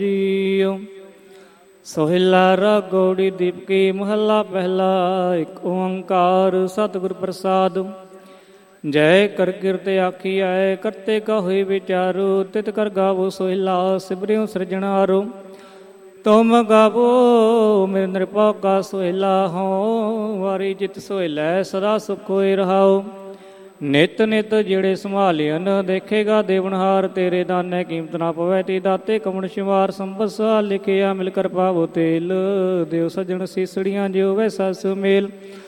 JIO. Sohila ਰਾਗ ਗੌੜੀ ਦੀਪਕੀ ਮਹੱਲਾ ਪਹਿਲਾ। ਇੱਕ ਓੰਕਾਰ ਸਤਿਗੁਰ ਪ੍ਰਸਾਦਿ। ਜੈ ਕਰ ਕਿਰਤ ਆਖੀ ਆਏ ਕਰਤੇ ਕਾ ਹੋਈ ਵਿਚਾਰੋ। ਤਿਤ ਕਰ ਗਾਵੋ ਸੋਹਿਲਾ ਸਿਮਰਿਓ ਸਿਰਜਣਹਾਰੋ। ਤੁਮ ਗਾਵੋ ਮੇਰੇ ਨਿਰਭਉ ਕਾ ਸੋਹਿਲਾ ਹੋ। ਵਾਰੀ ਜਿਤ ਸੋਹਿਲਾ ਸਦਾ ਸੁਖ ਹੋਏ ਰਹਾਓ। ਨਿਤ ਨਿਤ ਜਿਹੜੇ ਸੰਭਾਲਿਅਨ ਦੇਖੇਗਾ ਦੇਵਨਹਾਰ। ਤੇਰੇ ਦਾਨੇ ਕੀਮਤ ਨਾ ਪਵੈ ਤੀ ਦਾਤੇ ਕਮਣ ਸ਼ਿਵਾਰ। ਸੰਬਸਾ ਲਿਖਿਆ ਮਿਲ ਕਰ ਪਾਵੋ ਤੇਲ। ਦਿਓ ਸੱਜਣ ਸੀਸੜੀਆਂ ਜਿਉ ਵੈ ਸਸ ਮੇਲ।